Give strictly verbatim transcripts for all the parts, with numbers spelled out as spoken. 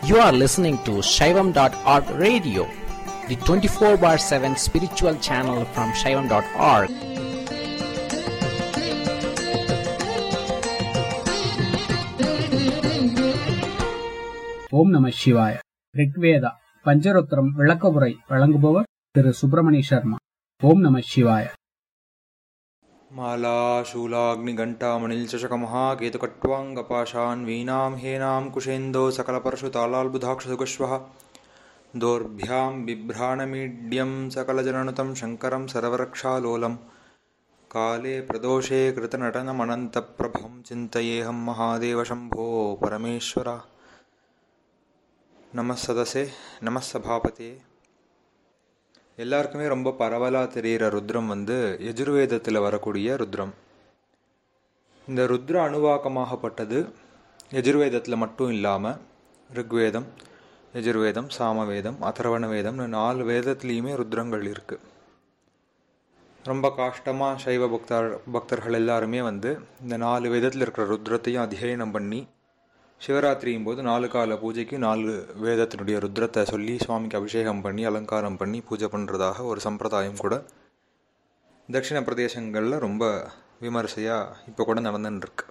You are listening to Shaivam dot org radio, the twenty-four bar seven spiritual channel from Shaivam dot org. ஓம் நம சிவாய. ரிக்வேதா பஞ்சரோத்திரம் விளக்க உரை வழங்குபவர் திரு சுப்பிரமணிய சர்மா. ஓம் நம சிவாய. மாலா சூலாக்னிகண்டாமணில் சஷகமஹாகேதுகட்வாங்கபாஷான் வீணாம் ஹேனாம் குஷேந்தோ சகலபரஷு தாளால்புதாக்ஷசுகஸ்வஹ தோர்பியாம் பிப்ராணமீட்யம் சகலஜனனுதம் சங்கரம் சரவரக்ஷாலோலம் காலே பிரதோஷே கிருதநடனமனந்தப்ரபம் சிந்தயேஹம் மகாதேவ சம்போ பரமேஸ்வரா. நமசதசே நமசபாபதே. எல்லாருக்குமே ரொம்ப பரவலாக தெரிகிற ருத்ரம் வந்து யஜுர்வேதத்தில் வரக்கூடிய ருத்ரம். இந்த ருத்ர அணுவாக்கமாகப்பட்டது யஜுர்வேதத்தில் மட்டும் இல்லாமல் ரிக்வேதம், யஜுர்வேதம், சாமவேதம், அதர்வண வேதம்னு நாலு வேதத்துலேயுமே ருத்ரங்கள் இருக்குது. ரொம்ப காஷ்டமாக சைவ பக்தர் பக்தர்கள் எல்லாருமே வந்து இந்த நாலு வேதத்தில் இருக்கிற ருத்ரத்தையும் அத்தியனம் பண்ணி சிவராத்திரியும் போது நாலு கால பூஜைக்கு நாலு வேதத்தினுடைய ருத்ரத்தை சொல்லி சுவாமிக்கு அபிஷேகம் பண்ணி அலங்காரம் பண்ணி பூஜை பண்ணுறதாக ஒரு சம்பிரதாயம் கூட தட்சிண பிரதேசங்களில் ரொம்ப விமரிசையாக இப்போ கூட நடந்துட்டுருக்கு.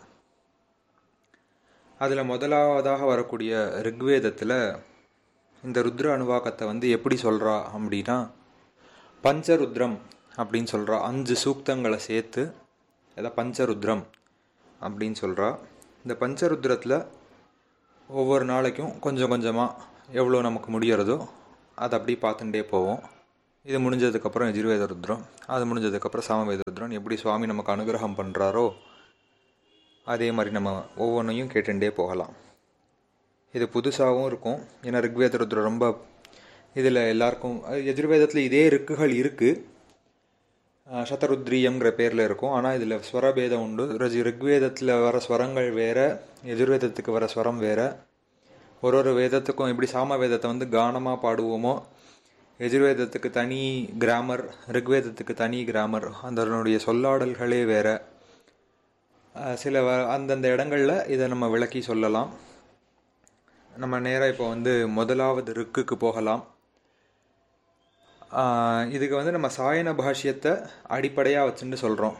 அதில் முதலாவதாக வரக்கூடிய ரிக்வேதத்தில் இந்த ருத்ர அணுவாக்கத்தை வந்து எப்படி சொல்கிறா அப்படின்னா, பஞ்சருத்ரம் அப்படின்னு சொல்கிறா. அஞ்சு சூக்தங்களை சேர்த்து அதான் பஞ்சருத்ரம் அப்படின்னு சொல்கிறா. இந்த பஞ்சருத்ரத்தில் ஒவ்வொரு நாளைக்கும் கொஞ்சம் கொஞ்சமாக எவ்வளோ நமக்கு முடிகிறதோ அதை அப்படி பார்த்துட்டே போவோம். இது முடிஞ்சதுக்கப்புறம் யஜுர்வேத ருத்ரம், அது முடிஞ்சதுக்கப்புறம் சாமவேத ருத்ரம். எப்படி சுவாமி நமக்கு அனுகிரகம் பண்ணுறாரோ அதே மாதிரி நம்ம ஒவ்வொன்றையும் கேட்டுட்டே போகலாம். இது புதுசாகவும் இருக்கும். ஏன்னா ரிக்வேத ருத்ரம் ரொம்ப இதில் எல்லாருக்கும் யஜுர்வேதத்தில் இதே ரிக்குகள் இருக்குது, சதருத்ரியங்கிற பேரில் இருக்கும். ஆனால் இதில் ஸ்வரபேதம் உண்டு. ரஜி ரிக்வேதத்தில் வர ஸ்வரங்கள் வேறு, யஜுர்வேதத்துக்கு வர ஸ்வரம் வேறு. ஒரு ஒரு வேதத்துக்கும் எப்படி சாம வேதத்தை வந்து கானமாக பாடுவோமோ, யஜுர்வேதத்துக்கு தனி கிராமர், ரிக்வேதத்துக்கு தனி கிராமர், அதனுடைய சொல்லாடல்களே வேறு. சில வ அந்தந்த இடங்களில் இதை நம்ம விளக்கி சொல்லலாம். நம்ம நேராக இப்போ வந்து முதலாவது ரிக்குக்கு போகலாம். இதுக்கு வந்து நம்ம சாயன பாஷ்யத்தை அடிப்படையாக வச்சுட்டு சொல்கிறோம்.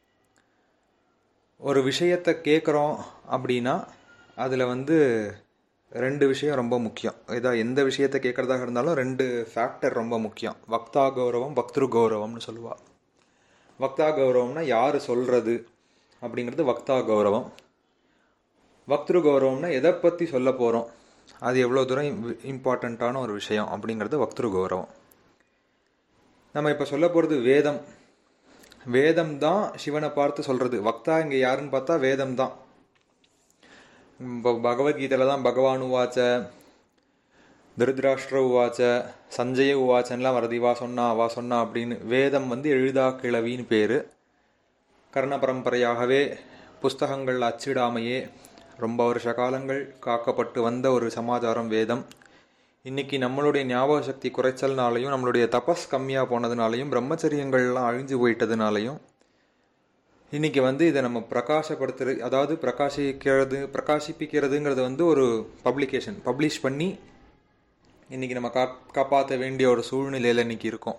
ஒரு விஷயத்தை கேட்குறோம் அப்படின்னா அதில் வந்து ரெண்டு விஷயம் ரொம்ப முக்கியம். இதாக எந்த விஷயத்தை கேட்குறதாக இருந்தாலும் ரெண்டு ஃபேக்டர் ரொம்ப முக்கியம். வக்தா கௌரவம், பக்திரு கௌரவம்னு சொல்லுவாள். வக்தா கௌரவம்னா யார் சொல்கிறது அப்படிங்கிறது வக்தா கௌரவம். பக்திரு கௌரவம்னா எதை பற்றி சொல்ல போகிறோம், அது எவ்வளோ தூரம் இம்பார்ட்டண்ட்டான ஒரு விஷயம் அப்படிங்கிறது பக்திரு கௌரவம். நம்ம இப்போ சொல்ல போகிறது வேதம். வேதம் தான் சிவனை பார்த்து சொல்கிறது. வக்தா இங்கே யாருன்னு பார்த்தா வேதம் தான். இப்போ பகவத்கீதையில் தான் பகவான் உவாச்ச, திருதராஷ்டிர உவாச்ச, சஞ்சய உவாச்சன்லாம் வருது. வா சொன்னா வா சொன்னா அப்படின்னு. வேதம் வந்து எழுதா கிழவின்னு பேர். கர்ண பரம்பரையாகவே புஸ்தகங்கள் அச்சிடாமையே ரொம்ப வருஷ காலங்கள் காக்கப்பட்டு வந்த ஒரு சமாச்சாரம் வேதம். இன்றைக்கி நம்மளுடைய ஞாபக சக்தி குறைச்சல்னாலையும் நம்மளுடைய தபஸ் கம்மியாக போனதுனாலையும் பிரம்மச்சரியங்கள்லாம் அழிஞ்சு போயிட்டதுனாலையும் இன்றைக்கி வந்து இதை நம்ம பிரகாசப்படுத்துறது, அதாவது பிரகாசிக்கிறது பிரகாசிப்பிக்கிறதுங்கிறது வந்து ஒரு பப்ளிகேஷன் பப்ளிஷ் பண்ணி இன்றைக்கி நம்ம கா காப்பாற்ற வேண்டிய ஒரு சூழ்நிலையில் இன்றைக்கி இருக்கோம்.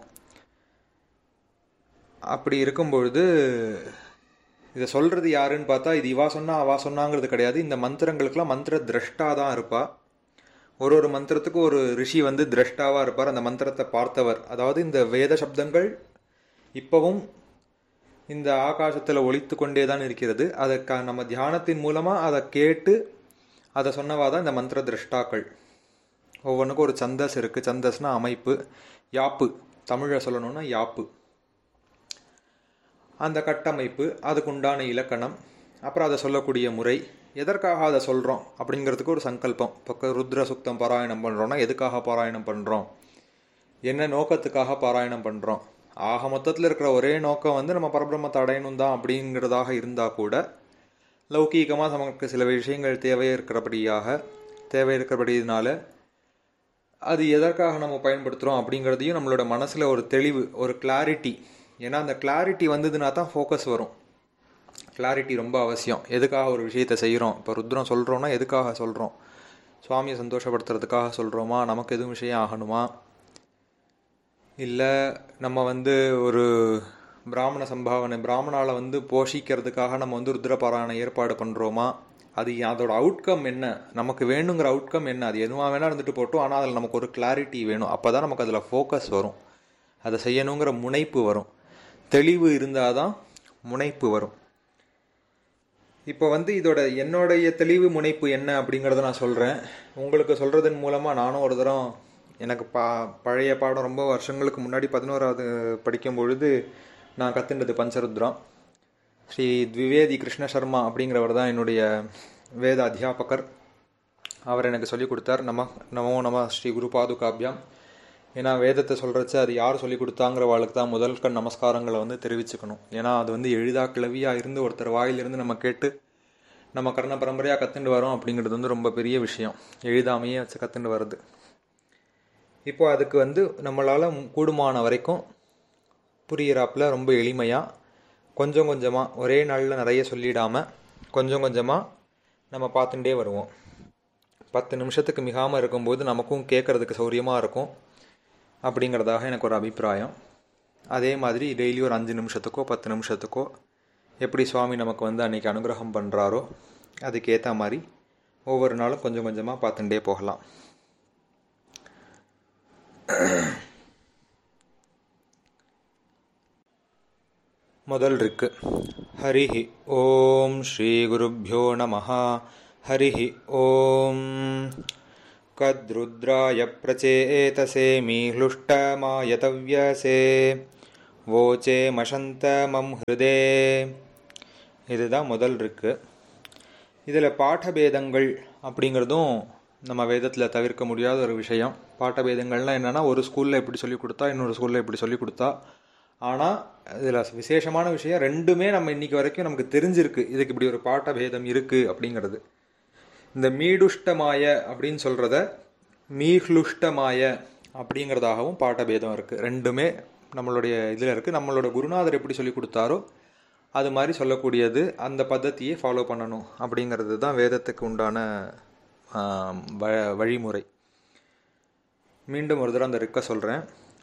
அப்படி இருக்கும்பொழுது இதை சொல்கிறது யாருன்னு பார்த்தா இது இவா சொன்னா அவா சொன்னாங்கிறது கிடையாது. இந்த மந்திரங்களுக்கெல்லாம் மந்திர திரஷ்டா தான் இருப்பாள். ஒரு ஒரு மந்திரத்துக்கும் ஒரு ரிஷி வந்து திரஷ்டாவாக இருப்பார், அந்த மந்திரத்தை பார்த்தவர். அதாவது இந்த வேத சப்தங்கள் இப்போவும் இந்த ஆகாசத்தில் ஒலித்து கொண்டே தான் இருக்கிறது. அதை க நம்ம தியானத்தின் மூலமாக அதை கேட்டு அதை சொன்னவா தான் இந்த மந்திர திரஷ்டாக்கள். ஒவ்வொன்றுக்கும் ஒரு சந்தஸ் இருக்குது. சந்தஸ்னா அமைப்பு, யாப்பு தமிழை சொல்லணும்னா யாப்பு, அந்த கட்டமைப்பு, அதுக்குண்டான இலக்கணம், அப்புறம் அதை சொல்லக்கூடிய முறை, எதற்காக அதை சொல்கிறோம் அப்படிங்கிறதுக்கு ஒரு சங்கல்பம். இப்போ ருத்ர சுக்தம் பாராயணம் பண்ணுறோன்னா எதுக்காக பாராயணம் பண்ணுறோம், என்ன நோக்கத்துக்காக பாராயணம் பண்ணுறோம். ஆக மொத்தத்தில் இருக்கிற ஒரே நோக்கம் வந்து நம்ம பரபிரம்மத்தை அடையணும் தான் அப்படிங்கிறதாக இருந்தால் கூட லௌகீகமாக நமக்கு சில விஷயங்கள் தேவை இருக்கிறபடியாக தேவை இருக்கிறபடினால அது எதற்காக நம்ம பயன்படுத்துகிறோம் அப்படிங்கிறதையும் நம்மளோட மனசில் ஒரு தெளிவு, ஒரு கிளாரிட்டி. ஏன்னா அந்த கிளாரிட்டி வந்ததுன்னா தான் ஃபோக்கஸ் வரும். கிளாரிட்டி ரொம்ப அவசியம். எதுக்காக ஒரு விஷயத்தை செய்கிறோம், இப்போ ருத்ரம் சொல்கிறோன்னா எதுக்காக சொல்கிறோம், சுவாமியை சந்தோஷப்படுத்துறதுக்காக சொல்கிறோமா, நமக்கு எதுவும் விஷயம் ஆகணுமா, இல்லை நம்ம வந்து ஒரு பிராமண சம்பாவனை பிராமணாவை வந்து போஷிக்கிறதுக்காக நம்ம வந்து ருத்ரபாராயண ஏற்பாடு பண்ணுறோமா, அது அதோட அவுட்கம் என்ன, நமக்கு வேணுங்கிற அவுட்கம் என்ன, அது எதுவாக வேணால் இருந்துட்டு போட்டோம், ஆனால் அதில் நமக்கு ஒரு கிளாரிட்டி வேணும். அப்போ தான் நமக்கு அதில் ஃபோக்கஸ் வரும், அதை செய்யணுங்கிற முனைப்பு வரும். தெளிவு இருந்தால் தான் முனைப்பு வரும். இப்போ வந்து இதோட என்னுடைய தெளிவு முனைப்பு என்ன அப்படிங்கிறத நான் சொல்கிறேன். உங்களுக்கு சொல்கிறதன் மூலமாக நானும் ஒரு தரம் எனக்கு பா பழைய பாடம் ரொம்ப வருஷங்களுக்கு முன்னாடி பதினோராவது படிக்கும் பொழுது நான் கற்றுண்டது பஞ்சருத்ரம். ஸ்ரீ த்விவேதி கிருஷ்ண சர்மா அப்படிங்கிறவர் தான் என்னுடைய வேத அத்தியாபகர். அவர் எனக்கு சொல்லிக் கொடுத்தார். நம நமோ நம ஸ்ரீ குரு பாதுகாபியாம். ஏன்னா வேதத்தை சொல்கிறச்ச அது யார் சொல்லிக் கொடுத்தாங்கிற வாழ்க்கை தான் முதல் கண் நமஸ்காரங்களை வந்து தெரிவிச்சுக்கணும். ஏன்னா அது வந்து எளிதா கிளவியாக இருந்து ஒருத்தர் வாயிலிருந்து நம்ம கேட்டு நம்ம கர்ண பரம்பரையாக கற்றுண்டு வரோம் அப்படிங்கிறது வந்து ரொம்ப பெரிய விஷயம். எளிதாமையே வச்சு கற்றுண்டு வருது. இப்போ அதுக்கு வந்து நம்மளால் கூடுமான வரைக்கும் புரியிறாப்பில் ரொம்ப எளிமையாக கொஞ்சம் கொஞ்சமாக ஒரே நாளில் நிறைய சொல்லிடாமல் கொஞ்சம் கொஞ்சமாக நம்ம பார்த்துட்டே வருவோம். பத்து நிமிஷத்துக்கு மிகாமல் இருக்கும்போது நமக்கும் கேட்குறதுக்கு சௌரியமாக இருக்கும் அப்படிங்கிறதாக எனக்கு ஒரு அபிப்பிராயம். அதே மாதிரி டெய்லி ஒரு அஞ்சு நிமிஷத்துக்கோ பத்து நிமிஷத்துக்கோ எப்படி சுவாமி நமக்கு வந்து அன்றைக்கி அனுகிரகம் பண்ணுறாரோ அதுக்கேற்ற மாதிரி ஒவ்வொரு நாளும் கொஞ்சம் கொஞ்சமாக பார்த்துட்டே போகலாம். முதல் இருக்கு. ஹரிஹி ஓம் ஸ்ரீ குருப்யோ நமஹ. ஹரிஹி ஓம். கத்ருத்ராய பிரச்சேதசே மீஹ்லுஷ்டமாயதவ்யசே வோச்சே மஷந்த மம் ஹிருதே. இதுதான் முதல் இருக்கு. இதில் பாடபேதங்கள் அப்படிங்கிறதும் நம்ம வேதத்தில் தவிர்க்க முடியாத ஒரு விஷயம். பாடபேதங்கள்லாம் என்னென்னா, ஒரு ஸ்கூலில் எப்படி சொல்லிக் கொடுத்தா இன்னொரு ஸ்கூலில் எப்படி சொல்லிக் கொடுத்தா. ஆனால் இதில் விசேஷமான விஷயம் ரெண்டுமே நம்ம இன்றைக்கி வரைக்கும் நமக்கு தெரிஞ்சிருக்கு, இதுக்கு இப்படி ஒரு பாடபேதம் இருக்குது அப்படிங்கிறது. இந்த மீடுஷ்டமாய அப்படின்னு சொல்கிறத மீஹ்லுஷ்டமாய அப்படிங்கிறதாகவும் பாடபேதம் இருக்குது. ரெண்டுமே நம்மளுடைய இதில் இருக்குது. நம்மளோட குருநாதர் எப்படி சொல்லி கொடுத்தாரோ அது மாதிரி சொல்லக்கூடியது, அந்த பద్ధதியை ஃபாலோ பண்ணணும் அப்படிங்கிறது தான் வேதத்துக்கு உண்டான வழிமுறை. மீண்டும் ஒரு தடவை அந்த ரிக்க சொல்கிறேன்.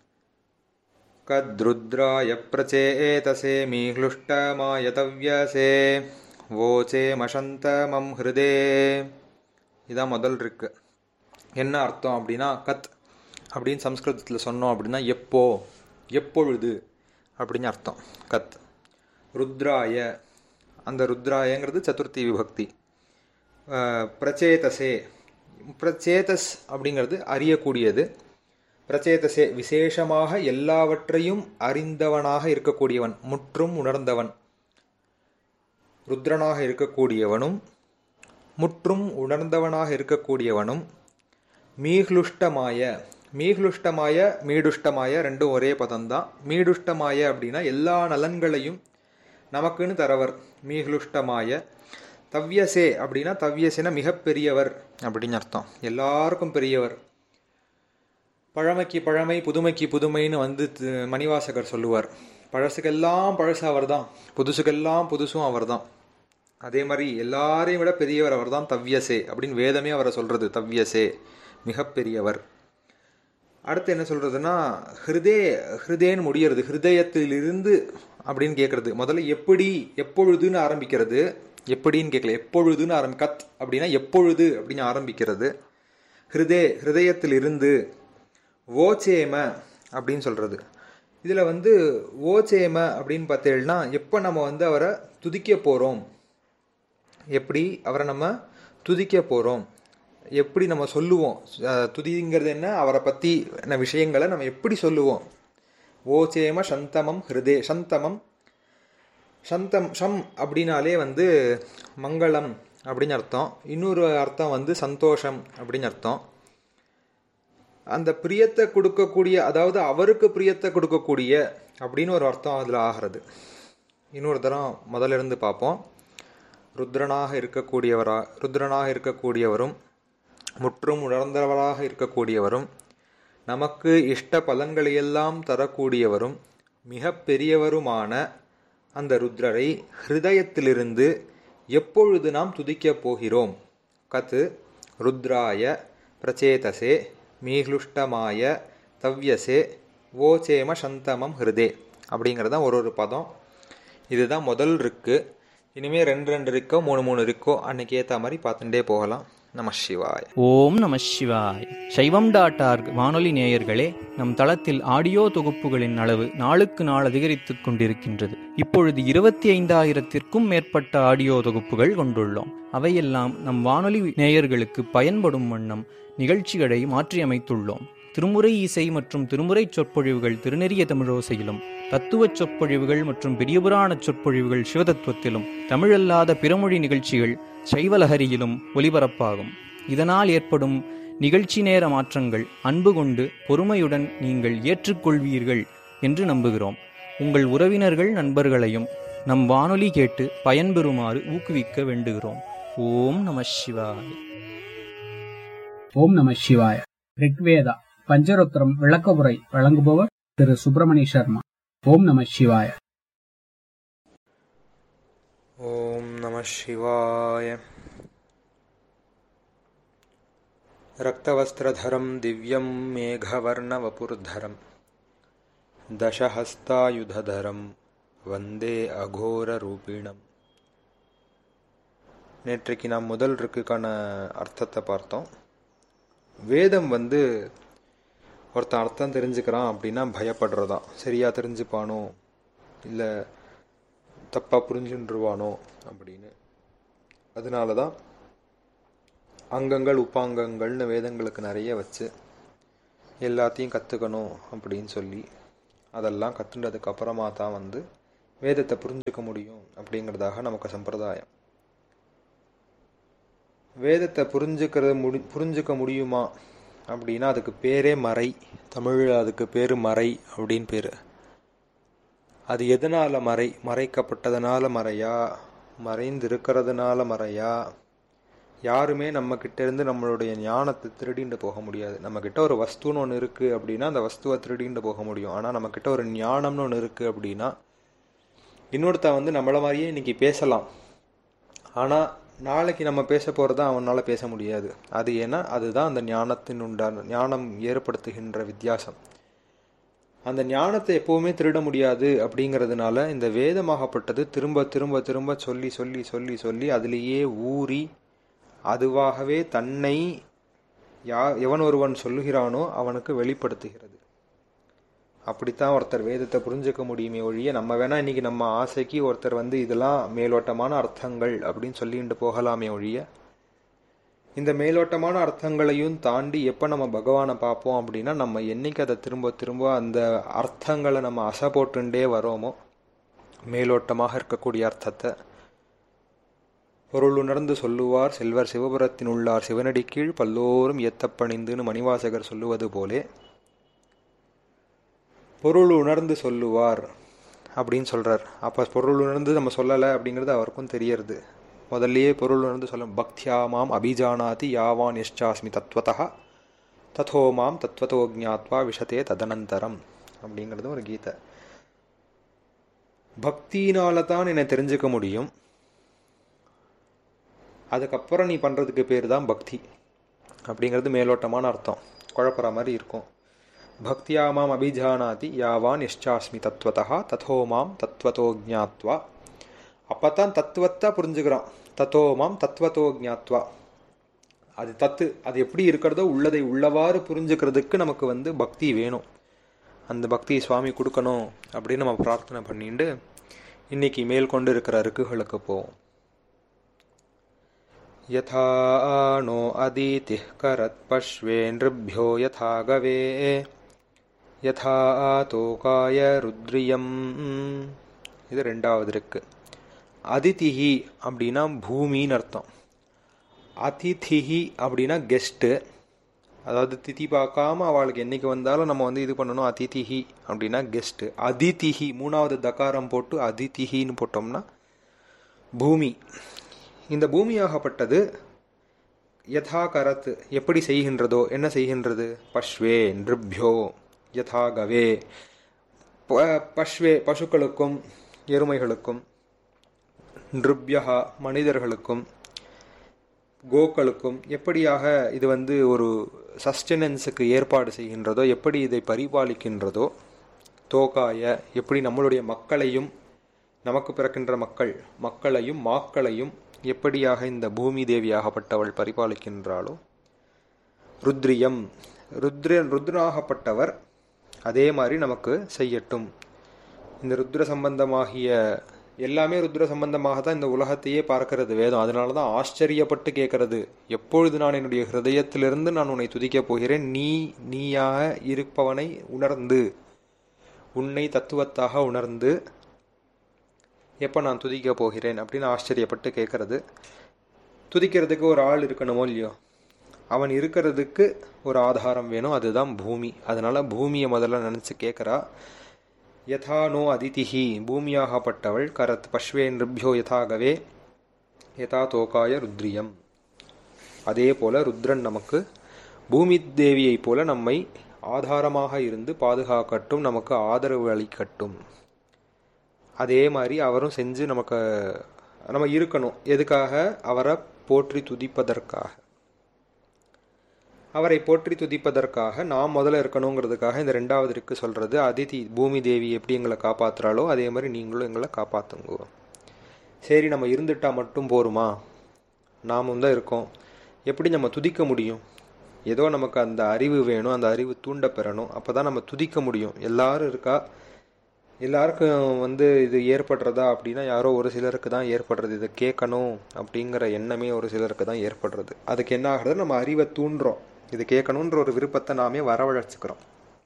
கத்ருத்ராய பிரச்சேதசே மீஹ்லுஷ்டமாயதவ்யசே வோச்சே மஷந்த மம் ஹிருதே. இதான் முதல் இருக்கு. என்ன அர்த்தம் அப்படின்னா, கத் அப்படின்னு சம்ஸ்கிருதத்தில் சொன்னோம் அப்படின்னா எப்போ, எப்பொழுது அப்படின்னு அர்த்தம். கத். ருத்ராய, அந்த ருத்ராயங்கிறது சதுர்த்தி விபக்தி. பிரச்சேதசே, பிரச்சேதஸ் அப்படிங்கிறது அறியக்கூடியது. பிரச்சேதசே விசேஷமாக எல்லாவற்றையும் அறிந்தவனாக இருக்கக்கூடியவன், முற்றும் உணர்ந்தவன். ருத்ரனாக இருக்கக்கூடியவனும் முற்றும் உணர்ந்தவனாக இருக்கக்கூடியவனும். மீஹ்லுஷ்டமாய, மீஹ்லுஷ்டமாய மீடுஷ்டமாய ரெண்டும் ஒரே பதம்தான். மீடுஷ்டமாய அப்படின்னா எல்லா நலன்களையும் நமக்குன்னு தரவர் மீஹ்லுஷ்டமாய. தவ்யசே அப்படின்னா, தவ்யசேனா மிகப்பெரியவர் அப்படின்னு அர்த்தம், எல்லாருக்கும் பெரியவர். பழமைக்கு பழமை புதுமைக்கு புதுமைன்னு வந்து மணிவாசகர் சொல்லுவார். பழசுக்கெல்லாம் பழசு அவர் தான், புதுசுக்கெல்லாம் புதுசும் அவர் தான். அதே மாதிரி எல்லாரையும் விட பெரியவர் அவர் தான் தவ்யசே அப்படின்னு வேதமே அவரை சொல்கிறது. தவ்யசே மிகப்பெரியவர். அடுத்து என்ன சொல்கிறதுனா, ஹிருதே, ஹிருதேன்னு முடியறது, ஹிருதயத்திலிருந்து அப்படின்னு கேட்குறது. முதல்ல எப்படி, எப்பொழுதுன்னு ஆரம்பிக்கிறது. எப்படின்னு கேட்கல, எப்பொழுதுன்னு ஆரம்பி. கத் அப்படின்னா எப்பொழுது அப்படின்னு ஆரம்பிக்கிறது. ஹிருதே, ஹிருதயத்திலிருந்து. ஓச்சேம அப்படின்னு சொல்கிறது. இதில் வந்து ஓச்சேம அப்படின்னு பார்த்தேன்னா, எப்போ நம்ம வந்து அவரை துதிக்க போகிறோம், எப்படி அவரை நம்ம துதிக்க போகிறோம், எப்படி நம்ம சொல்லுவோம். துதிங்கிறது என்ன, அவரை பற்றி என்ன விஷயங்களை நம்ம எப்படி சொல்லுவோம். ஓச்சேம சந்தமம் ஹிருதே. சந்தமம், சந்தம், ஷம் அப்படின்னாலே வந்து மங்களம் அப்படின்னு அர்த்தம். இன்னொரு அர்த்தம் வந்து சந்தோஷம் அப்படின்னு அர்த்தம். அந்த பிரியத்தை கொடுக்கக்கூடிய, அதாவது அவருக்கு பிரியத்தை கொடுக்கக்கூடிய அப்படின்னு ஒரு அர்த்தம் அதில் ஆகிறது. இன்னொரு தரம் முதல்ல இருந்து பார்ப்போம். ருத்ரனாக இருக்கக்கூடியவரா ருத்ரனாக இருக்கக்கூடியவரும் முற்றும் உணர்ந்தவராக இருக்கக்கூடியவரும் நமக்கு இஷ்ட பலன்களையெல்லாம் தரக்கூடியவரும் மிக பெரியவருமான அந்த ருத்ரரை ஹிருதயத்திலிருந்து எப்பொழுது நாம் துதிக்கப் போகிறோம். கத்து ருத்ராய பிரச்சேதசே மீஹ்லுஷ்டமாய தவ்யசே ஓச்சேம சந்தமம் ஹிருதே அப்படிங்கிறது தான் ஒரு ஒரு பதம். இதுதான் முதல் ரிக்கு. இனிமேல் ரெண்டு ரெண்டு இருக்கோ மூணு மூணு இருக்கோ அன்னைக்கு ஏற்ற மாதிரி பார்த்துட்டே போகலாம். நம சிவாய். ஓம் நம சிவாய். சைவம் டாட் ஆர்க் வானொலி நேயர்களே, நம் தளத்தில் ஆடியோ தொகுப்புகளின் அளவு நாளுக்கு நாள் அதிகரித்துக் கொண்டிருக்கின்றது. இப்பொழுது இருபத்தி ஐந்தாயிரத்திற்கும் மேற்பட்ட ஆடியோ தொகுப்புகள் கொண்டுள்ளோம். அவையெல்லாம் நம் வானொலி நேயர்களுக்கு பயன்படும் வண்ணம் நிகழ்ச்சிகளை மாற்றியமைத்துள்ளோம். திருமுறை இசை மற்றும் திருமுறை சொற்பொழிவுகள் திருநெறிய தமிழோசையிலும், தத்துவச் சொற்பொழிவுகள் மற்றும் பெரியபுராண சொற்பொழிவுகள் சிவதத்துவத்திலும், தமிழல்லாத பிறமொழி நிகழ்ச்சிகள் சைவலஹரியிலும் ஒலிபரப்பாகும். இதனால் ஏற்படும் நிகழ்ச்சி நேர மாற்றங்கள் அன்பு கொண்டு பொறுமையுடன் நீங்கள் ஏற்றுக்கொள்வீர்கள் என்று நம்புகிறோம். உங்கள் உறவினர்கள் நண்பர்களையும் நம் வானொலி கேட்டு பயன்பெறுமாறு ஊக்குவிக்க வேண்டுகிறோம். ஓம் நம சிவாய. ஓம் நம சிவாய. ரிக்வேதா பஞ்சருத்திரம் விளக்கவுரை வழங்குபவர் திரு சுப்பிரமணிய சர்மா. ஓம் நம சிவாய. ஓம் நம சிவாய. ரக்தவஸ்திரதரம் திவ்யம் மேகவர்ணவபுர்தரம் தசஹஸ்தாயுததரம் வந்தே அகோரரூபிணம். நேற்றைக்கு நாம் முதல் ருக்குக்கான அர்த்தத்தை பார்த்தோம். வேதம் வந்து ஒருத்தன் அர்த்தம் தெரிஞ்சுக்கிறான் அப்படின்னா பயப்படுறதான். சரியா தெரிஞ்சுப்பானோ இல்லை தப்பாக புரிஞ்சுருவானோ அப்படின்னு. அதனால தான் அங்கங்கள் உப்பாங்கங்கள்னு வேதங்களுக்கு நிறைய வச்சு எல்லாத்தையும் கற்றுக்கணும் அப்படின்னு சொல்லி அதெல்லாம் கற்றுன்றதுக்கு அப்புறமா தான் வந்து வேதத்தை புரிஞ்சுக்க முடியும் அப்படிங்கிறதாக நமக்கு சம்பிரதாயம். வேதத்தை புரிஞ்சுக்கிறது முடி புரிஞ்சுக்க முடியுமா அப்படின்னா அதுக்கு பேரே மறை. தமிழில் அதுக்கு பேர் மறை அப்படின்னு பேர். அது எதனால் மறை? மறைக்கப்பட்டதுனால மறையா, மறைந்திருக்கிறதுனால மறையா? யாருமே நம்மக்கிட்ட இருந்து நம்மளுடைய ஞானத்தை திருடிண்டு போக முடியாது. நம்மக்கிட்ட ஒரு வஸ்துன்னு ஒன்று இருக்குது அப்படின்னா அந்த வஸ்துவை திருடிண்டு போக முடியும். ஆனால் நம்மக்கிட்ட ஒரு ஞானம்னு ஒன்று இருக்குது அப்படின்னா இன்னொருத்த வந்து நம்மள மாதிரியே இன்னைக்கு பேசலாம், ஆனால் நாளைக்கு நம்ம பேச போகிறதா அவனால் பேச முடியாது. அது ஏன்னா அதுதான் அந்த ஞானத்தின் உண்டான ஞானம் ஏற்படுத்துகின்ற வித்தியாசம். அந்த ஞானத்தை எப்போவுமே திருட முடியாது. அப்படிங்கிறதுனால இந்த வேதமாகப்பட்டது திரும்ப திரும்ப திரும்ப சொல்லி சொல்லி சொல்லி சொல்லி அதிலேயே ஊறி அதுவாகவே தன்னை யா எவன் ஒருவன் சொல்லுகிறானோ அவனுக்கு வெளிப்படுத்துகிறது. அப்படித்தான் ஒருத்தர் வேதத்தை புரிஞ்சுக்க முடியுமே ஒழிய நம்ம வேணா இன்னைக்கு நம்ம ஆசைக்கு ஒருத்தர் வந்து இதெல்லாம் மேலோட்டமான அர்த்தங்கள் அப்படின்னு சொல்லிட்டு போகலாமே ஒழிய இந்த மேலோட்டமான அர்த்தங்களையும் தாண்டி எப்போ நம்ம பகவானை பார்ப்போம் அப்படின்னா நம்ம என்னைக்கு அதை திரும்ப திரும்ப அந்த அர்த்தங்களை நம்ம அசை போட்டுண்டே வரோமோ மேலோட்டமாக இருக்கக்கூடிய அர்த்தத்தை பொருள் உணர்ந்து சொல்லுவார் செல்வர் சிவபுரத்தின் உள்ளார் சிவனடி கீழ் பல்லோரும் ஏத்தப்பணிந்துன்னு மணிவாசகர் சொல்லுவது போலே பொருள் உணர்ந்து சொல்லுவார் அப்படின்னு சொல்கிறார். அப்போ பொருள் உணர்ந்து நம்ம சொல்லலை அப்படிங்கிறது அவருக்கும் தெரியறது. முதல்லையே பொருள் உணர்ந்து சொல்ல பக்தியா மாம் அபிஜானாதி யாவான் யஷ்சாஸ்மி தத்வதா ததோ மாம் தத்வதோ ஜ்ஞாத்வா விஷதே ததனந்தரம் அப்படிங்கிறது ஒரு கீதை. பக்தினால தான் என்னை தெரிஞ்சுக்க முடியும். அதுக்கப்புறம் நீ பண்ணுறதுக்கு பேர் தான் பக்தி அப்படிங்கிறது மேலோட்டமான அர்த்தம். குழப்பற மாதிரி இருக்கும். பக்தியா மாம் அபிஜானாதி யாவான் யஷ்சாஸ்மி தத்வதா ததோ மாம் தத்வதோ ஜ்ஞாத்வா. அப்போ தான் தத்துவத்தை புரிஞ்சுக்கிறான். ததோ மாம் தத்வதோ ஜ்ஞாத்வா. அது தத்து அது எப்படி இருக்கிறதோ உள்ளதை உள்ளவாறு புரிஞ்சுக்கிறதுக்கு நமக்கு வந்து பக்தி வேணும். அந்த பக்தியை சுவாமி கொடுக்கணும் அப்படின்னு நம்ம பிரார்த்தனை பண்ணிட்டு இன்னைக்கு மேற்கொண்டு இருக்கிற ருக்குகளுக்கு போவோம். யதா நோ அதீதிஹ் கரத் பஷ்வே நிருப்யோ யதா கவே யதா தோகாய ருத்ரியம். இது ரெண்டாவது இருக்கு. அதிதிஹி அப்படின்னா பூமின்னு அர்த்தம். அதிதிஹி அப்படின்னா கெஸ்ட்டு. அதாவது திதி பார்க்காம அவளுக்கு என்னைக்கு வந்தாலும் நம்ம வந்து இது பண்ணணும். அதிதிஹி அப்படின்னா கெஸ்ட்டு. அதிதிஹி மூணாவது தகாரம் போட்டு அதிதிஹின்னு போட்டோம்னா பூமி. இந்த பூமியாகப்பட்டது யதா கரத் எப்படி செய்கின்றதோ என்ன செய்கின்றது? பஷ்வே நிருப்யோ யதா கவே பஷ்வே பசுக்களுக்கும் எருமைகளுக்கும், நிருப்யா மனிதர்களுக்கும், கோக்களுக்கும் எப்படியாக இது வந்து ஒரு சஸ்டெனன்ஸுக்கு ஏற்பாடு செய்கின்றதோ, எப்படி இதை பரிபாலிக்கின்றதோ, தோகாய எப்படி நம்மளுடைய மக்களையும் நமக்கு பிறக்கின்ற மக்கள் மக்களையும் மாக்களையும் எப்படியாக இந்த பூமி தேவியாகப்பட்டவள் பரிபாலிக்கின்றாளோ, ருத்ரியம் ருத்ர ருத்ராகப்பட்டவர் அதே மாதிரி நமக்கு செய்யட்டும். இந்த ருத்ர சம்பந்தமாகிய எல்லாமே ருத்ர சம்பந்தமாக தான் இந்த உலகத்தையே பார்க்கிறது வேதம். அதனால தான் ஆச்சரியப்பட்டு கேட்கறது, எப்பொழுது நான் என்னுடைய ஹிருதயத்திலிருந்து நான் உன்னை துதிக்கப் போகிறேன், நீ நீயாக இருப்பவனை உணர்ந்து, உன்னை தத்துவத்தாக உணர்ந்து எப்போ நான் துதிக்க போகிறேன் அப்படின்னு ஆச்சரியப்பட்டு கேட்கறது. துதிக்கிறதுக்கு ஒரு ஆள் இருக்கணுமோ இல்லையோ, அவன் இருக்கிறதுக்கு ஒரு ஆதாரம் வேணும், அதுதான் பூமி. அதனால பூமியை முதல்ல நினச்சி கேட்குறா. யதா நோ அதிதிஹி, பூமியாகப்பட்டவள் கரத் பஷ்வேன்ருப்யோ யதாகவே யதா தோகாய ருத்ரியம். அதே போல ருத்ரன் நமக்கு பூமி தேவியை போல நம்மை ஆதாரமாக இருந்து பாதுகாக்கட்டும், நமக்கு ஆதரவு அளிக்கட்டும். அதே மாதிரி அவரும் செஞ்சு நமக்கு நம்ம இருக்கணும். எதுக்காக? அவரை போற்றி துதிப்பதற்காக. அவரை போற்றி துதிப்பதற்காக நாம் முதல்ல இருக்கணுங்கிறதுக்காக இந்த ரெண்டாவது இருக்கு சொல்றது. அதிதி பூமி தேவி எப்படி எங்களை காப்பாத்துறாளோ அதே மாதிரி நீங்களும் எங்களை காப்பாத்துங்க. சரி, நம்ம இருந்துட்டா மட்டும் போருமா? நாமும் தான் இருக்கோம், எப்படி நம்ம துதிக்க முடியும்? ஏதோ நமக்கு அந்த அறிவு வேணும், அந்த அறிவு தூண்ட பெறணும், அப்போதான் நம்ம துதிக்க முடியும். எல்லாரும் இருக்கா, எல்லாருக்கும் வந்து இது ஏற்படுறதா அப்படின்னா யாரோ ஒரு சிலருக்கு தான் ஏற்படுறது. இதை கேட்கணும் அப்படிங்கிற எண்ணமே ஒரு சிலருக்கு தான் ஏற்படுறது. அதுக்கு என்ன ஆகுறது? நம்ம அறிவை தூண்டுறோம், இது கேட்கணுன்ற ஒரு விருப்பத்தை நாமே வரவழைச்சுக்கிறோம்.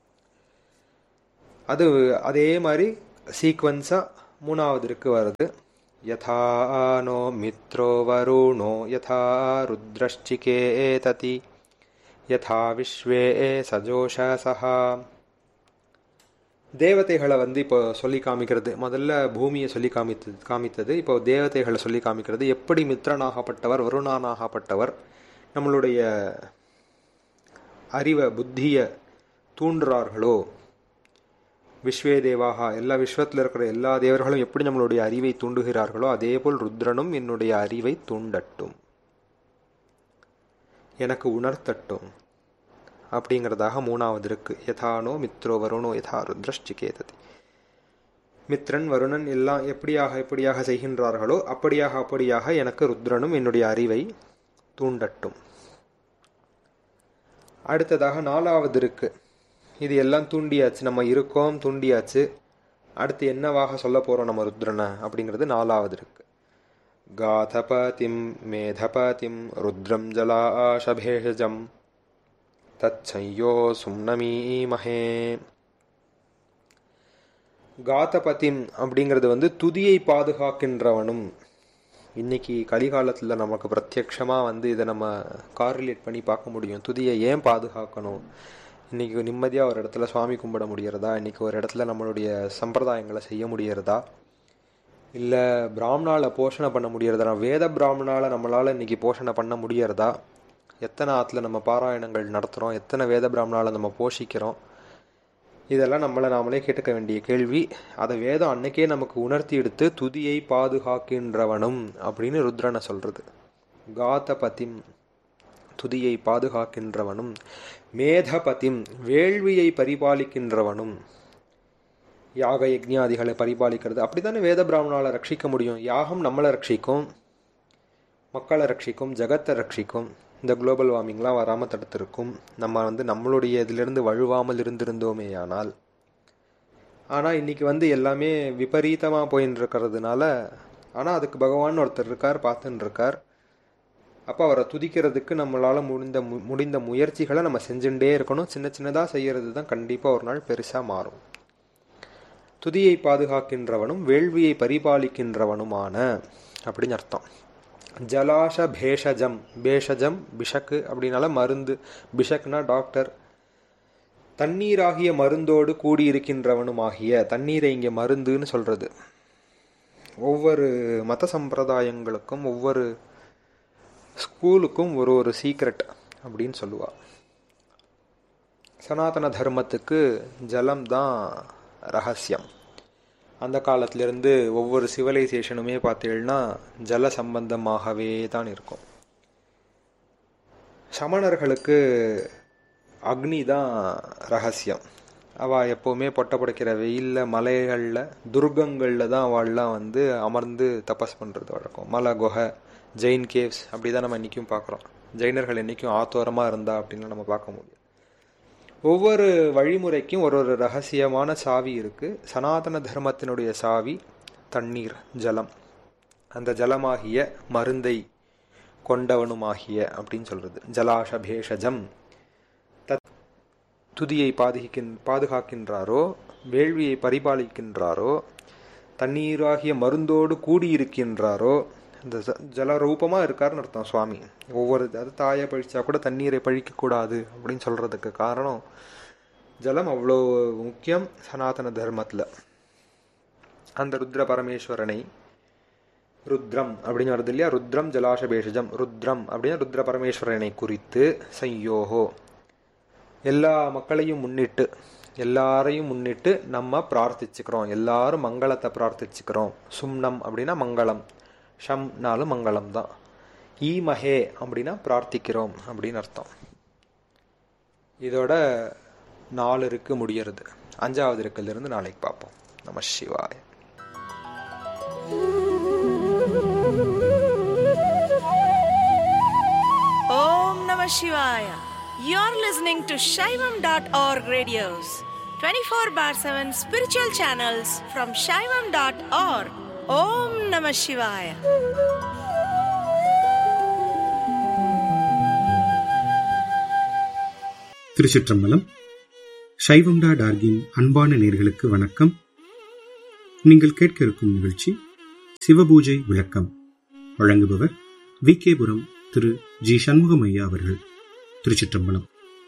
அது அதே மாதிரி சீக்வன்ஸா மூணாவது இருக்கு வருது. யதா நோ மித்ரோ வருணோ யதா ருத்ரஷ்சிகேததி யதா விஸ்வே சஜோஷசஹா. தேவதைகளை வந்து இப்போ சொல்லி காமிக்கிறது. முதல்ல பூமியை சொல்லி காமித்தது காமித்தது இப்போ தேவதைகளை சொல்லி காமிக்கிறது. எப்படி மித்ரனாகப்பட்டவர் வருணானாகப்பட்டவர் நம்மளுடைய அறிவை புத்தியை தூண்டுறார்களோ, விஸ்வே தேவாகா எல்லா விஸ்வத்தில் இருக்கிற எல்லா தேவர்களும் எப்படி நம்மளுடைய அறிவை தூண்டுகிறார்களோ அதே போல் ருத்ரனும் என்னுடைய அறிவை தூண்டட்டும், எனக்கு உணர்த்தட்டும் அப்படிங்கிறதாக மூணாவது இருக்கு. யதானோ மித்ரோ வருணோ யதா ருத்ரஷ்சிகேததி. மித்ரன் வருணன் எல்லாம் எப்படியாக எப்படியாக செய்கின்றார்களோ அப்படியாக அப்படியாக எனக்கு ருத்ரனும் என்னுடைய அறிவை தூண்டட்டும். அடுத்ததாக நாலாவது இருக்கு. இது எல்லாம் தூண்டியாச்சு, நம்ம இருக்கோம், தூண்டியாச்சு. அடுத்து என்னவாக சொல்ல போறோம் நம்ம ருத்ரனை அப்படிங்கிறது நாலாவது இருக்கு. காதபதிம் மேதபதிம் ருத்ரம் ஜலாஷபேஷஜம் தச்சையோ சும்னமீமஹே. காதபதிம் அப்படிங்கிறது வந்து துதியை பாதுகாக்கின்றவனும். இன்னைக்கு கலிகாலத்தில் நமக்கு பிரத்யக்ஷமாக வந்து இதை நம்ம காரிலேட் பண்ணி பார்க்க முடியும். துதியை ஏன் பாதுகாக்கணும்? இன்னைக்கு நிம்மதியாக ஒரு இடத்துல சுவாமி கும்பிட முடியறதா? இன்னைக்கு ஒரு இடத்துல நம்மளுடைய சம்பிரதாயங்களை செய்ய முடியறதா? இல்லை பிராமணால போஷணை பண்ண முடியறதா? வேத பிராமணால நம்மளால் இன்னைக்கு போஷணை பண்ண முடியறதா? எத்தனை ஆற்றுல நம்ம பாராயணங்கள் நடத்துகிறோம், எத்தனை வேத பிராமணால நம்ம போஷிக்கிறோம்? இதெல்லாம் நம்மளை நாமளே கேட்டுக்க வேண்டிய கேள்வி. அதை வேதம் அன்னைக்கே நமக்கு உணர்த்தி எடுத்து துதியை பாதுகாக்கின்றவனும் அப்படின்னு ருத்ரனை சொல்றது. காதபதிம் துதியை பாதுகாக்கின்றவனும், மேதபதிம் வேள்வியை பரிபாலிக்கின்றவனும், யாக யஜ்ஞாதிகளை பரிபாலிக்கிறது. அப்படித்தானே வேத பிராமணால ரட்சிக்க முடியும். யாகம் நம்மளை ரட்சிக்கும், மக்களை ரட்சிக்கும், ஜகத்தை ரட்சிக்கும், இந்த குளோபல் வார்மிங்லாம் வராமல் தடுத்திருக்கும். நம்ம வந்து நம்மளுடைய இதிலிருந்து வழுவாமல் இருந்திருந்தோமே ஆனால். ஆனால் இன்னைக்கு வந்து எல்லாமே விபரீதமாக போயின்னு இருக்கிறதுனால, ஆனால் அதுக்கு பகவான் ஒருத்தர் இருக்கார், பார்த்துன்னு இருக்கார். அப்போ அவரை துதிக்கிறதுக்கு நம்மளால் முடிந்த முடிந்த முயற்சிகளை நம்ம செஞ்சுட்டே இருக்கணும். சின்ன சின்னதாக செய்கிறது தான் கண்டிப்பாக ஒரு நாள் பெருசாக மாறும். துதியை பாதுகாக்கின்றவனும் வேள்வியை பரிபாலிக்கின்றவனுமான அப்படின்னு அர்த்தம். ஜலாஷ பேஷஜம், பேஷஜம் பிஷக்கு அப்படின்னால மருந்து, பிஷக்னா டாக்டர். தண்ணீராகிய மருந்தோடு கூடியிருக்கின்றவனுமாகிய, தண்ணீரை இங்கே மருந்துன்னு சொல்றது. ஒவ்வொரு மத சம்பிரதாயங்களுக்கும் ஒவ்வொரு ஸ்கூலுக்கும் ஒரு ஒரு சீக்ரெட் அப்படின்னு சொல்லுவா. சனாதன தர்மத்துக்கு ஜலம் தான் ரகசியம். அந்த காலத்திலிருந்து ஒவ்வொரு சிவிலைசேஷனுமே பார்த்தீங்கன்னா ஜல சம்பந்தமாகவே தான் இருக்கும். சமணர்களுக்கு அக்னி தான் ரகசியம். அவள் எப்போவுமே பொட்டை படைக்கிற வெயிலில், மலைகளில், துர்கங்களில் தான் அவள்லாம் வந்து அமர்ந்து தபஸ் பண்ணுறது வழக்கம். மலை, குகை, ஜெயின் கேவ்ஸ் அப்படி தான் நம்ம இன்றைக்கும் பார்க்குறோம். ஜெயினர்கள் என்றைக்கும் ஆத்தோரமாக இருந்தா அப்படின்னு நம்ம பார்க்க முடியும். ஒவ்வொரு வழிமுறைக்கும் ஒரு ஒரு ரகசியமான சாவி இருக்குது. சனாதன தர்மத்தினுடைய சாவி தண்ணீர், ஜலம். அந்த ஜலமாகிய மருந்தை கொண்டவனுமாகிய அப்படின்னு சொல்கிறது. ஜலாஷ பேஷஜம் தத் துதியை பாதுகின் பாதுகாக்கின்றாரோ, வேள்வியை பரிபாலிக்கின்றாரோ, தண்ணீராகிய மருந்தோடு கூடியிருக்கின்றாரோ, இந்த ஜலரூபமாக இருக்காருன்னு அர்த்தம் சுவாமி. ஒவ்வொரு அது தாயை பழிச்சா கூட தண்ணீரை பழிக்கக்கூடாது அப்படின்னு சொல்கிறதுக்கு காரணம் ஜலம் அவ்வளோ முக்கியம் சனாதன தர்மத்தில். அந்த ருத்ர பரமேஸ்வரனை, ருத்ரம் அப்படின்னு வருது இல்லையா, ருத்ரம் ஜலாஷபேஷஜம், ருத்ரம் அப்படின்னா ருத்ர பரமேஸ்வரனை குறித்து சையோகோ எல்லா மக்களையும் முன்னிட்டு, எல்லாரையும் முன்னிட்டு நம்ம பிரார்த்திச்சுக்கிறோம். எல்லாரும் மங்களத்தை பிரார்த்திச்சுக்கிறோம். சும்னம் அப்படின்னா மங்களம், ஷம்னாலும் மங்களம் தான். ஈ மகே அப்படின்னா பிரார்த்திக்கிறோம் அப்படின்னு அர்த்தம். இதோட நாலு இருக்கு முடியறது. அஞ்சாவது இருக்குலேருந்து நாளைக்கு பார்ப்போம். நம சிவாய. Om Namah Shivaya. You're listening to Shaivam dot org radios, twenty-four bar seven spiritual channels from Shaivam dot org. Om Namah Shivaya. திருச்சிற்றம்பலம். சைவம் டாட் ஆர்கின் அன்பான நேயர்களுக்கு வணக்கம். நீங்கள் கேட்க இருக்கும் நிகழ்ச்சி சிவபூஜை விளக்கம். வழங்குபவர் வி கே புரம் திரு ஜி சண்முகம் ஐயா அவர்கள். திருச்சிற்றம்பலம்.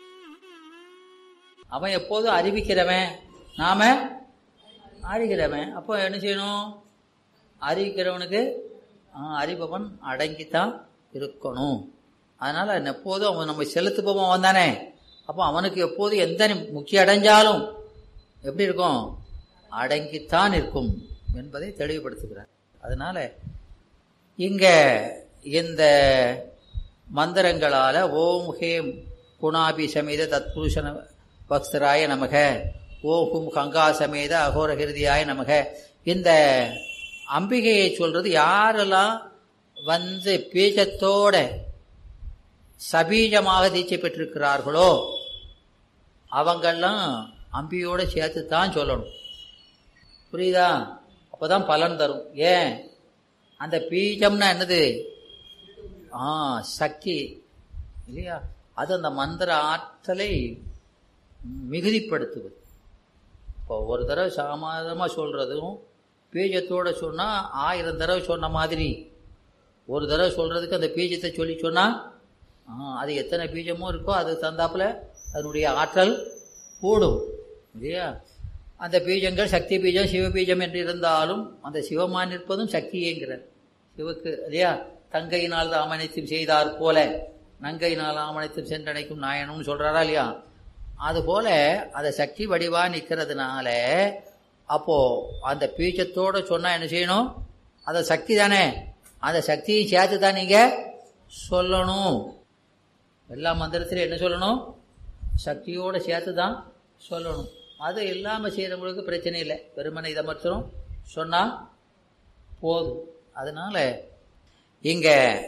அவன் எப்போதும் அறிவிக்கிறவன், நாம அறிகிறவன். அப்போ என்ன செய்யணும்? அறிவிக்கிறவனுக்கு அறிபவன் அடங்கித்தான் இருக்கணும். அதனால எப்போதும் அவன் நம்ம செலுத்துபவன் அவன் தானே. அப்போ அவனுக்கு எப்போதும் எந்த முக்கிய அடைஞ்சாலும் எப்படி இருக்கும்? அடங்கித்தான் இருக்கும் என்பதை தெளிவுபடுத்துகிறார். அதனால இங்க இந்த மந்திரங்களால ஓம் ஹேம் குணாபி சமேத தத்புருஷன பக்ஸ்தராய நமக, ஓம் ஹும் கங்கா சமேத அகோர ஹிருதியாய நமக, இந்த அம்பிகையை சொல்றது யாரெல்லாம் வந்து பீஜத்தோட சபீஜமாக தீட்சை பெற்றிருக்கிறார்களோ அவங்கெல்லாம் அம்பியோட சேர்த்து தான் சொல்லணும். புரியுதா? அப்போதான் பலன் தரும். ஏன்? அந்த பீஜம்னா என்னது? ஆ சக்தி இல்லையா? அது அந்த மந்திர ஆற்றலை மிகுதிப்படுத்துவது. இப்போ ஒரு தடவை சாமாதமாக சொல்றதும் பீஜத்தோட சொன்னால் ஆயிரம் தடவை சொன்ன மாதிரி, ஒரு தடவை சொல்றதுக்கு அந்த பீஜத்தை சொல்லி சொன்னால் அது எத்தனை பீஜமோ இருக்கோ அது தந்தாப்புல அதனுடைய ஆற்றல் கூடும் இல்லையா? அந்த பீஜங்கள் சக்தி பீஜம், சிவ பீஜம் என்று இருந்தாலும் அந்த சிவமான் இருப்பதும் சக்தியேங்கிறார் சிவக்கு இல்லையா? தங்கையினால் ஆமணித்தும் செய்தார் போல நங்கையினால் ஆமணித்தும் சென்றடைக்கும் நாயனும் சொல்றாரா இல்லையா? அதுபோல அந்த சக்தி வடிவா நிற்கிறதுனால அப்போ அந்த பீஜத்தோட சொன்னா என்ன செய்யணும்? அந்த சக்தி தானே, அந்த சக்தியை சேர்த்து தான் நீங்க சொல்லணும். எல்லா மந்திரத்திலும் என்ன சொல்லணும்? சக்தியோட சேர்த்து தான் சொல்லணும். அது இல்லாமல் செய்கிறவங்களுக்கு பிரச்சனை இல்லை. வெறுமனை இதை மட்டும் சொன்னா போதும். அதனால இங்க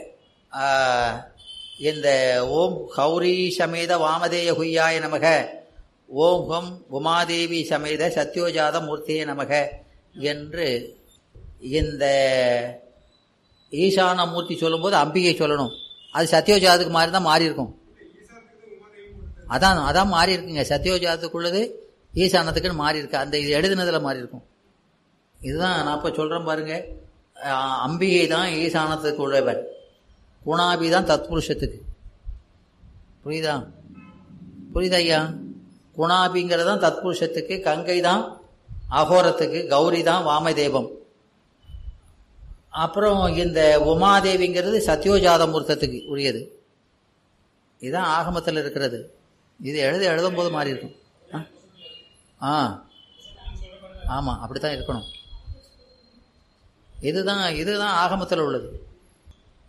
இந்த ஓம் கௌரி சமேத வாமதேய குய்யாய நமக, ஓம் ஹம் உமாதேவி சமேத சத்யோஜாத மூர்த்தியே நமக என்று இந்த ஈசான மூர்த்தி சொல்லும்போது அம்பிகை சொல்லணும். அது சத்யோஜாதத்துக்கு மாறி தான் மாறி இருக்கும். அதான் அதான் மாறி இருக்குங்க. சத்யோஜாதத்துக்குள்ளது ஈசானத்துக்குன்னு மாறி இருக்கு. அந்த இது எழுதுனதுல மாறி இருக்கும். இதுதான் நான் இப்போ சொல்றேன் பாருங்க. அம்பிகை தான் ஈசானத்துக்கு உள்ளவர், குணாபி தான் தத்புருஷத்துக்கு. புரியுதா? புரியுதா ஐயா? குணாபிங்கிறது தான் தத்புருஷத்துக்கு, கங்கை தான் அகோரத்துக்கு, கௌரி தான் வாமதேவம். அப்புறம் இந்த உமாதேவிங்கிறது சத்யோஜாத மூர்த்தத்துக்கு உரியது. இதுதான் ஆகமத்தில் இருக்கிறது. இது எழுத எழுதும் போது மாறி இருக்கும். ஆ ஆமாம், அப்படித்தான் இருக்கணும். இதுதான் இதுதான் ஆகமத்தில் உள்ளது.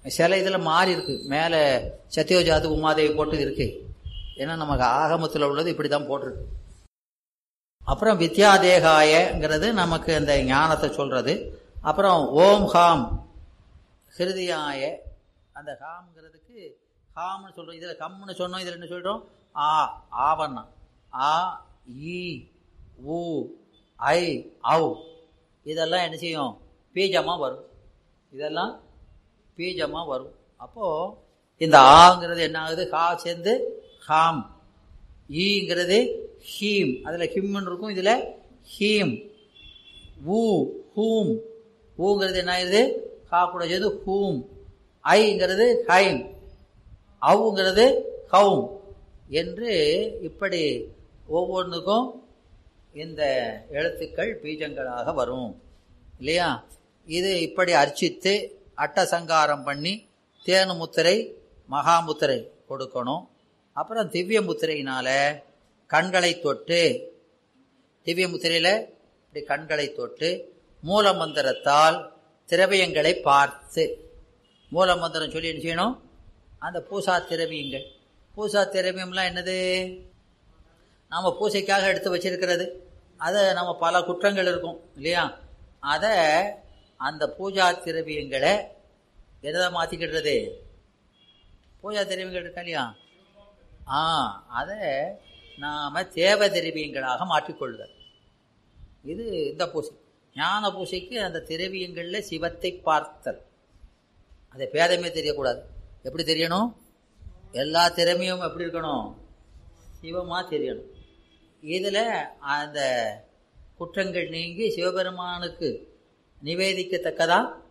சில இதில் மாறி இருக்கு, மேலே சத்யோஜாது உமாதேவி போட்டு இருக்கு. ஏன்னா நமக்கு ஆகமத்தில் உள்ளது இப்படி தான் போட்டிருக்கு. அப்புறம் வித்யாதேகாயங்கிறது நமக்கு அந்த ஞானத்தை சொல்றது. அப்புறம் ஓம் ஹாம் ஹிருதயாய, அந்த ஹாம்ங்கிறதுக்கு ஹாம்னு சொல்றோம். இதில் கம்னு சொன்னோம், இதில் என்ன சொல்றோம்? ஆ ஆவண்ணா, ஆ ஈ ஊ ஐ ஔ, இதெல்லாம் என்ன செய்யும்? பீஜமாக வரும். இதெல்லாம் பீஜமாக வரும். அப்போது இந்த ஆங்கிறது என்ன ஆகுது? ஹா சேர்ந்து ஹாம், ஈங்கிறது ஹீம், அதில் ஹிம்னு இருக்கும், இதில் ஹீம். ஊ ஹூம், ஊங்கிறது என்ன ஆகுது? ஹா கூட சேர்ந்து ஹூம். ஐங்கிறது ஹைம், அவுங்கிறது ஹவும் என்று இப்படி ஒவ்வொன்றுக்கும் இந்த எழுத்துக்கள் பீஜங்களாக வரும் இல்லையா? இது இப்படி அர்ச்சித்து அட்டசங்காரம் பண்ணி தேனு முத்திரை மகாமுத்திரை கொடுக்கணும். அப்புறம் திவ்ய முத்திரையினால கண்களை தொட்டு, திவ்ய முத்திரையில் இப்படி கண்களை தொட்டு மூல மந்திரத்தால் திரவியங்களை பார்த்து, மூல மந்திரம் சொல்லி என்ன செய்யணும்? அந்த பூசா திரவியங்கள், பூசா திரவியம்லாம் என்னது? நாம் பூசைக்காக எடுத்து வச்சிருக்கிறது. அதை நம்ம பல குற்றங்கள் இருக்கும் இல்லையா? அதை அந்த பூஜா திரவியங்களை எதை மாற்றிக்கிடுறது? பூஜா திரவியங்கள் இருக்கா இல்லையா? ஆ அதை நாம் தேவ திரவியங்களாக மாற்றிக்கொள்ளுதல். இது இந்த பூசை. ஞான பூசைக்கு அந்த திரவியங்களில் சிவத்தை பார்த்தல். அதை பேதமே தெரியக்கூடாது. எப்படி தெரியணும்? எல்லா திறமையும் எப்படி இருக்கணும்? சிவமாக தெரியணும். இதில் அந்த குற்றங்கள் நீங்கி சிவபெருமானுக்கு நிவேதிக்கத்தக்கதா